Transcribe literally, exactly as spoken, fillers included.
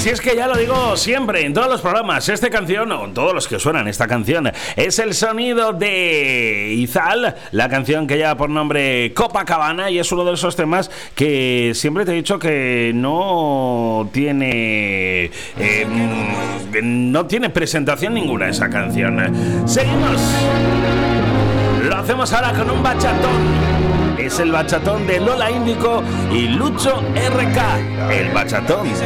si es que ya lo digo siempre, en todos los programas, esta canción, o en todos los que suenan esta canción, es el sonido de Izal, la canción que lleva por nombre Copacabana, y es uno de esos temas que siempre te he dicho que no tiene eh, no tiene presentación ninguna esa canción. Seguimos. Lo hacemos ahora con un bachatón. Es el bachatón de Lola Índico y Lucho R K. El bachatón